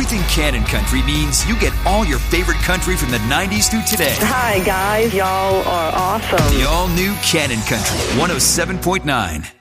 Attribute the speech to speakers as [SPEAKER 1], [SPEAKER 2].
[SPEAKER 1] Selecting Cannon Country means you get all your favorite country from the 90s through today.
[SPEAKER 2] Hi, guys. Y'all are awesome.
[SPEAKER 1] The all-new Cannon Country 107.9.